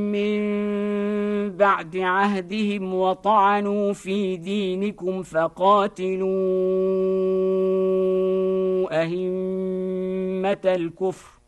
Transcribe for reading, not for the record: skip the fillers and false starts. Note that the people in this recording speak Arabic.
من بعد عهدهم وطعنوا في دينكم فقاتلوا أئمة الكفر